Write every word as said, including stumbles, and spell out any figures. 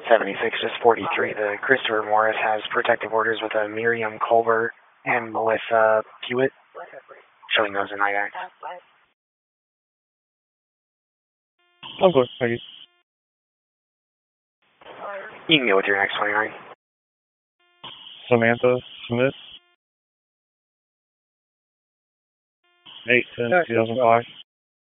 seventy-six, just forty-three. The Christopher Morris has protective orders with a Miriam Culver and Melissa Hewitt, showing those in night act. I'm good, thank you. You can go with your next twenty-nine. Samantha Smith. eight ten two thousand five.